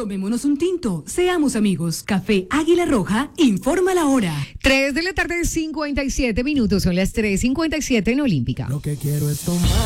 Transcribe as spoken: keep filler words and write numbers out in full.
Tomémonos un tinto, seamos amigos. Café Águila Roja, informa la hora. tres de la tarde, cincuenta y siete minutos, son las tres cincuenta y siete en Olímpica. Lo que quiero es tomar.